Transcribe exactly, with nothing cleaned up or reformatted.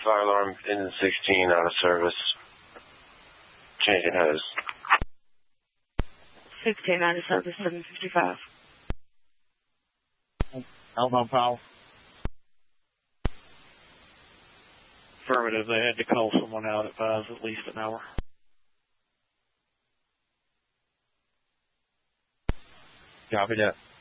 Fire alarm engine sixteen out of service. Changing hose. sixteen out of service, seven fifty-five. Outbound power. Affirmative, they had to call someone out at five at least an hour. Copy that.